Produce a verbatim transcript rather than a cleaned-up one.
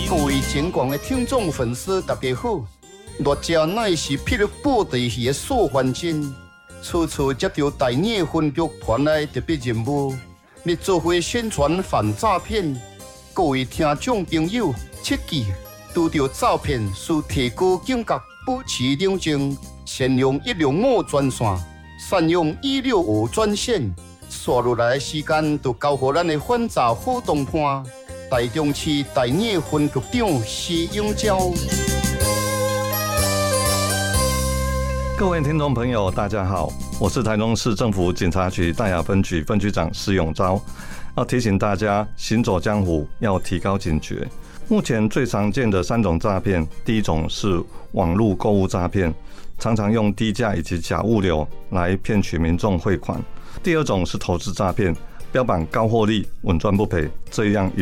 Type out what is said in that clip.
各位全国的听众粉丝，大家好！辣椒乃是霹雳布袋戏的素还真，处处接到大业分局传来特别任务，要做伙宣传反诈骗。各位听众朋友，切记遇到诈骗，需提高警觉，保持冷静，善用一六五专线，善用一六五专线。刷落来的时间，就交予咱的反诈好同伴。台中市大业分局长施永昭。 各位听众朋友，大家好，我是台中市政府警察局大雅分局分局长施永昭。要提醒大家，行走江湖要提高警觉。目前最常见的三种诈骗，第一种是网络购物诈骗，常常用低价以及假物流来骗取民众汇款。第二种是投资诈骗，标榜高获利、稳赚不赔，这样一